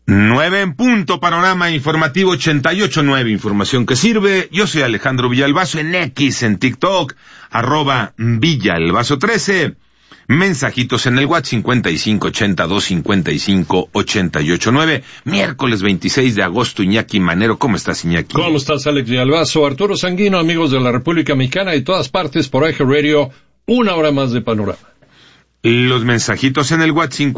9 en punto, panorama informativo 88.9, información que sirve. Yo soy Alejandro Villalbazo en X, en TikTok, @Villalbazo13. Mensajitos en el WhatsApp 5582558889. Miércoles 26 de agosto, Iñaki Manero. ¿Cómo estás, Iñaki? ¿Cómo estás, Alex Villalbazo? Arturo Sanguino, amigos de la República Mexicana y todas partes por Eje Radio, una hora más de panorama. Los mensajitos en el WhatsApp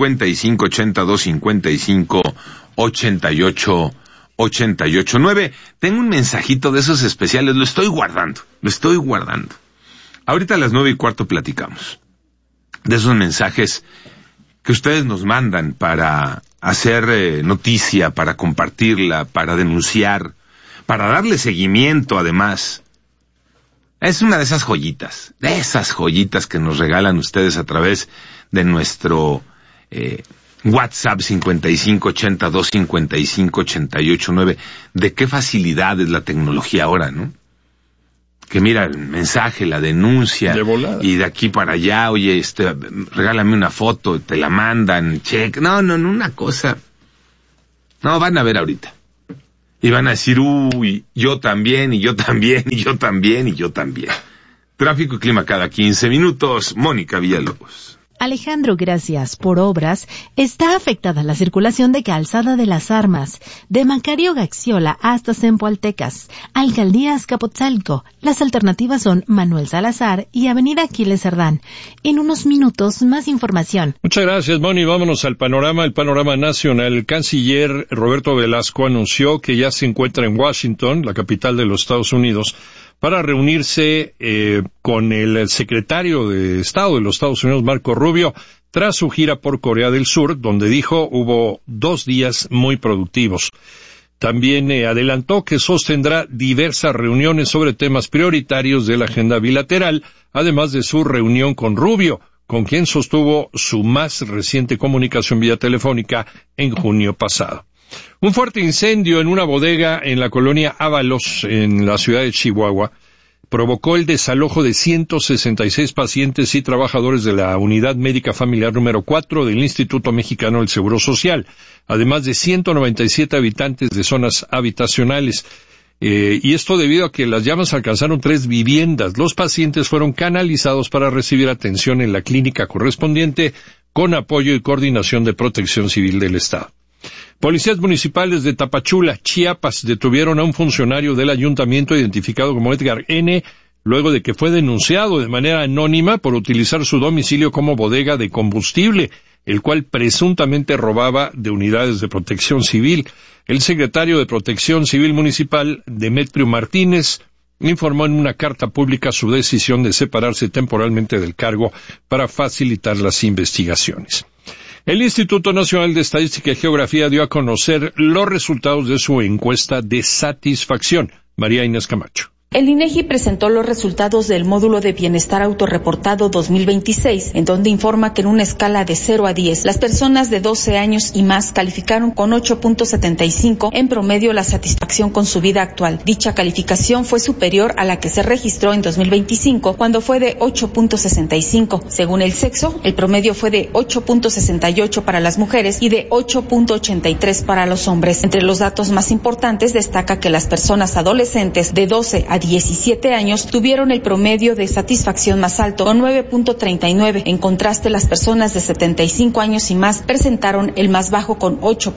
5582558889. Tengo un mensajito de esos especiales, lo estoy guardando. Ahorita a las 9:15 platicamos de esos mensajes que ustedes nos mandan para hacer noticia, para compartirla, para denunciar, para darle seguimiento además. Es una de esas joyitas que nos regalan ustedes a través de nuestro WhatsApp 5582558889. De qué facilidad es la tecnología ahora, ¿no? Que mira, el mensaje, la denuncia, de volada, y de aquí para allá, oye, regálame una foto, te la mandan, check. No, una cosa. No, van a ver ahorita. Y van a decir, uy, yo también, y yo también, y yo también, y yo también. Tráfico y clima cada 15 minutos. Mónica Villalobos. Alejandro, gracias. Por obras, está afectada la circulación de Calzada de las Armas, de Macario Gaxiola hasta Zempoaltecas, Alcaldía Azcapotzalco. Las alternativas son Manuel Salazar y Avenida Aquiles Cerdán. En unos minutos, más información. Muchas gracias, Moni. Vámonos al panorama, el panorama nacional. El canciller Roberto Velasco anunció que ya se encuentra en Washington, la capital de los Estados Unidos, para reunirse con el secretario de Estado de los Estados Unidos, Marco Rubio, tras su gira por Corea del Sur, donde dijo hubo 2 días muy productivos. También adelantó que sostendrá diversas reuniones sobre temas prioritarios de la agenda bilateral, además de su reunión con Rubio, con quien sostuvo su más reciente comunicación vía telefónica en junio pasado. Un fuerte incendio en una bodega en la colonia Ábalos, en la ciudad de Chihuahua, provocó el desalojo de 166 pacientes y trabajadores de la Unidad Médica Familiar número 4 del Instituto Mexicano del Seguro Social, además de 197 habitantes de zonas habitacionales. Y esto debido a que las llamas alcanzaron 3 viviendas. Los pacientes fueron canalizados para recibir atención en la clínica correspondiente con apoyo y coordinación de Protección Civil del Estado. Policías municipales de Tapachula, Chiapas, detuvieron a un funcionario del ayuntamiento identificado como Edgar N., luego de que fue denunciado de manera anónima por utilizar su domicilio como bodega de combustible, el cual presuntamente robaba de unidades de protección civil. El secretario de Protección Civil Municipal, Demetrio Martínez, informó en una carta pública su decisión de separarse temporalmente del cargo para facilitar las investigaciones. El Instituto Nacional de Estadística y Geografía dio a conocer los resultados de su encuesta de satisfacción. María Inés Camacho. El INEGI presentó los resultados del módulo de bienestar autorreportado 2026, en donde informa que en una escala de 0 a 10, las personas de 12 años y más calificaron con 8.75 en promedio la satisfacción con su vida actual. Dicha calificación fue superior a la que se registró en 2025, cuando fue de 8.65. Según el sexo, el promedio fue de 8.68 para las mujeres y de 8.83 para los hombres. Entre los datos más importantes destaca que las personas adolescentes de 12 a 17 años tuvieron el promedio de satisfacción más alto, con 9.39. En contraste, las personas de 75 años y más presentaron el más bajo, con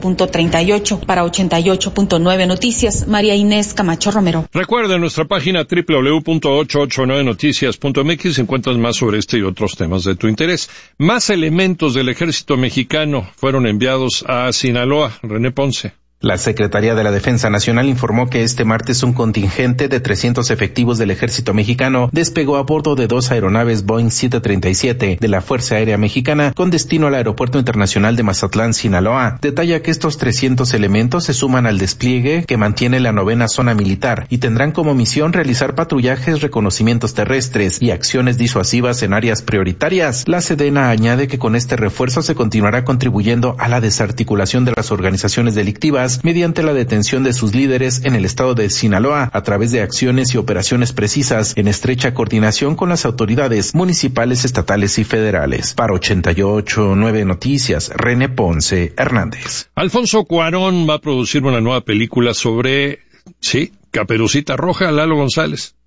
8.38. Para 88.9 Noticias, María Inés Camacho Romero. Recuerda, en nuestra página www.889noticias.mx encuentras más sobre este y otros temas de tu interés. Más elementos del Ejército Mexicano fueron enviados a Sinaloa. René Ponce. La Secretaría de la Defensa Nacional informó que este martes un contingente de 300 efectivos del Ejército Mexicano despegó a bordo de 2 aeronaves Boeing 737 de la Fuerza Aérea Mexicana con destino al Aeropuerto Internacional de Mazatlán, Sinaloa. Detalla que estos 300 elementos se suman al despliegue que mantiene la 9ª Zona Militar y tendrán como misión realizar patrullajes, reconocimientos terrestres y acciones disuasivas en áreas prioritarias. La Sedena añade que con este refuerzo se continuará contribuyendo a la desarticulación de las organizaciones delictivas Tamaulipas, mediante la detención de sus líderes en el estado de Sinaloa a través de acciones y operaciones precisas en estrecha coordinación con las autoridades municipales, estatales y federales. Para 88.9 Noticias, René Ponce Hernández. Alfonso Cuarón va a producir una nueva película sobre, Caperucita Roja, Lalo González.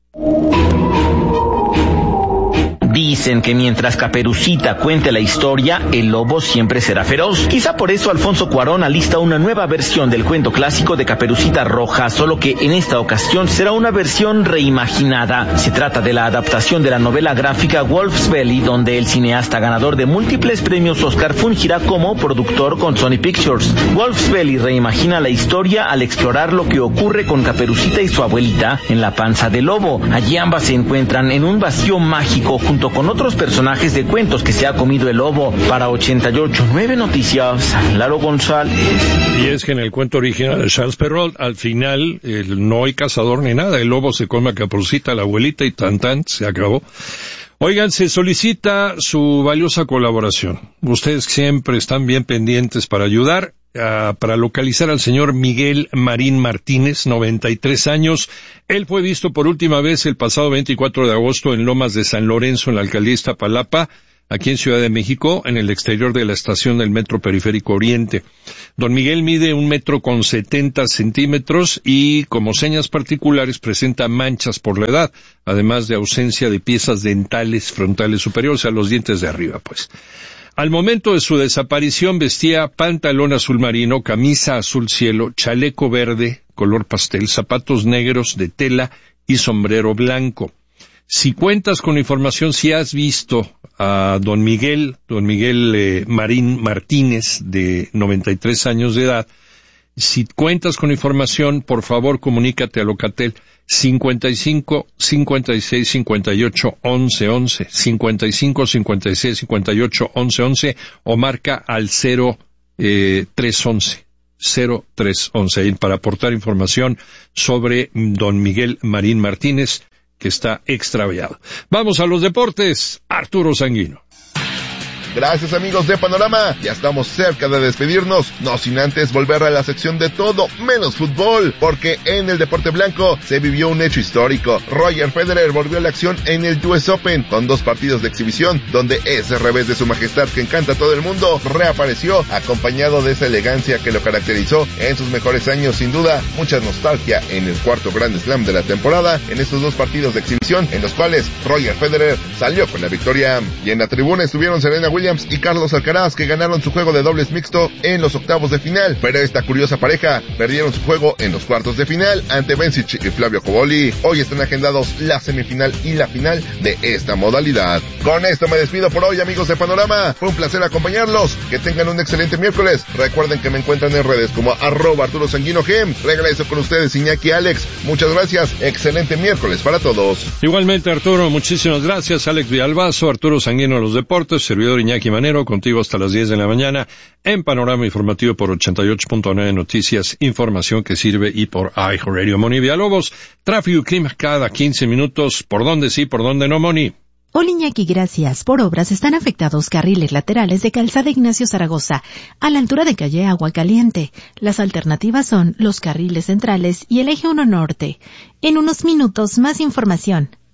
Dicen que mientras Caperucita cuente la historia, el lobo siempre será feroz. Quizá por eso Alfonso Cuarón alista una nueva versión del cuento clásico de Caperucita Roja, solo que en esta ocasión será una versión reimaginada. Se trata de la adaptación de la novela gráfica Wolf's Belly, donde el cineasta ganador de múltiples premios Oscar fungirá como productor con Sony Pictures. Wolf's Belly reimagina la historia al explorar lo que ocurre con Caperucita y su abuelita en la panza del lobo. Allí ambas se encuentran en un vacío mágico junto con otros personajes de cuentos que se ha comido el lobo. Para 88.9 Noticias, Lalo González. Y es que en el cuento original de Charles Perrault, al final no hay cazador ni nada, el lobo se come a Caperucita, la abuelita, y tan, se acabó. Oigan, se solicita su valiosa colaboración. Ustedes siempre están bien pendientes para ayudar, para localizar al señor Miguel Marín Martínez, 93 años. Él fue visto por última vez el pasado 24 de agosto en Lomas de San Lorenzo, en la alcaldía Iztapalapa, aquí en Ciudad de México, en el exterior de la estación del Metro Periférico Oriente. Don Miguel mide 1,70 m y, como señas particulares, presenta manchas por la edad, además de ausencia de piezas dentales frontales superiores, a los dientes de arriba, pues. Al momento de su desaparición vestía pantalón azul marino, camisa azul cielo, chaleco verde, color pastel, zapatos negros de tela y sombrero blanco. Si cuentas con información, si has visto a don Miguel Marín Martínez, de 93 años de edad, si cuentas con información, por favor comunícate a Locatel 55 56 58 11 11, 55 56 58 11 11, o marca al 0311 para aportar información sobre don Miguel Marín Martínez, que está extraviado. Vamos a los deportes. Arturo Sanguino. Gracias, amigos de Panorama, ya estamos cerca de despedirnos, no sin antes volver a la sección de todo menos fútbol, porque en el deporte blanco se vivió un hecho histórico. Roger Federer volvió a la acción en el US Open con 2 partidos de exhibición, donde ese revés de su majestad que encanta a todo el mundo reapareció, acompañado de esa elegancia que lo caracterizó en sus mejores años. Sin duda, mucha nostalgia en el 4º Grand Slam de la temporada, en estos 2 partidos de exhibición, en los cuales Roger Federer salió con la victoria. Y en la tribuna estuvieron Serena Williams y Carlos Alcaraz, que ganaron su juego de dobles mixto en los octavos de final, pero esta curiosa pareja perdieron su juego en los cuartos de final ante Bencic y Flavio Cobolli. Hoy están agendados la semifinal y la final de esta modalidad. Con esto me despido por hoy, amigos de Panorama. Fue un placer acompañarlos. Que tengan un excelente miércoles. Recuerden que me encuentran en redes como @ArturoSanguinoGem. Regreso con ustedes, Iñaki y Alex. Muchas gracias. Excelente miércoles para todos. Igualmente, Arturo, muchísimas gracias. Alex Villalbazo, Arturo Sanguino de los Deportes, servidor Iñaki Manero, contigo hasta las 10 de la mañana en Panorama Informativo por 88.9 Noticias, información que sirve, y por iHeartRadio. Moni Villalobos, tráfico y clima cada 15 minutos. ¿Por dónde sí, por dónde no, Moni? Hola, Iñaki, gracias. Por obras están afectados carriles laterales de Calzada Ignacio Zaragoza, a la altura de calle Agua Caliente. Las alternativas son los carriles centrales y el eje 1 norte. En unos minutos, más información.